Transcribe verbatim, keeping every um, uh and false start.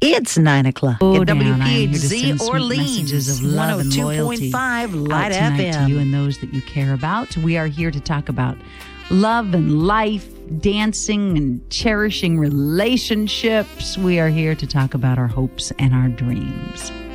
It's nine o'clock Oh, at down. I am W P here H to Z send sweet messages Orleans, of love and loyalty one oh two point five Light out tonight F to you M. and those that you care about. We are here to talk about love and life, dancing and cherishing relationships. We are here to talk about our hopes and our dreams.